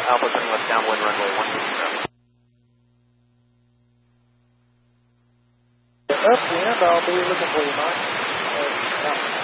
Alpha turning left downwind runway 127. Upwind, I'll be looking for you, Mike.